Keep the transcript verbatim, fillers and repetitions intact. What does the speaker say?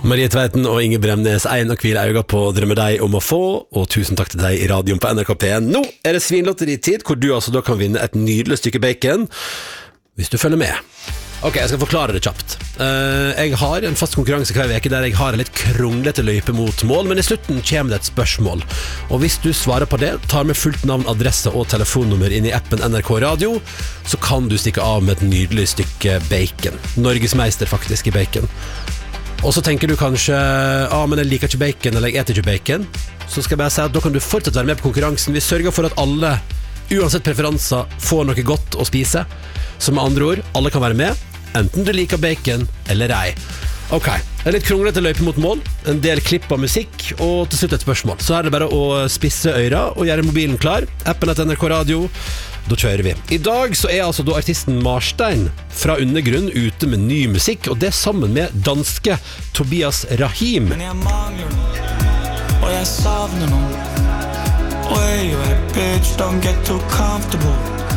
Marie Tveiten og Inge Bremnes, en og hvile øyne på drømmer deg om å få, og tusen takk til deg i radioen på N R K P N. Nå er det svinlotteritid, hvor du altså da kan vinne et nydelig stykke bacon, hvis du følger med. Ok, jeg skal forklare det kjapt. Uh, jeg har en fast konkurranse hver veke der jeg har en litt kronglete løype mot mål, men i slutten kommer det et spørsmål. Og hvis du svarer på det, tar med fullt navn, adresse og telefonnummer inn i appen N R K Radio, så kan du stikke av med et nydelig stykke bacon. Norgesmeister faktisk i bacon. Og så tenker du kanskje, ah, men jeg liker ikke bacon, eller jeg eter ikke bacon. Så skal jeg bare si at da kan du fortsatt være med på konkurransen. Vi sørger for at alle, uansett preferanser, får noe godt å spise. Så med andre ord, alle kan være med, enten du liker bacon eller ei. Ok, en litt kronglete løype mot mål, en del klipp av musikk, og til slutt et spørsmål. Så er det bare å spisse øyra og gjøre mobilen klar. Appen til N R K Radio, da kjører vi. I dag så er altså da artisten Marstein fra Undergrunn ute med ny musikk, og det sammen med danske Tobias Rahim. Men jeg mangler noe, og jeg savner noe. Og jeg er bitch, don't get too comfortable.